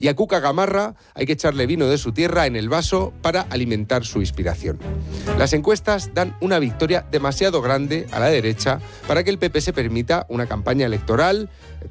Y a Cuca Gamarra hay que echarle vino de su tierra en el vaso para alimentar su inspiración. Las encuestas dan una victoria demasiado grande a la derecha para que el PP se permita una campaña electoral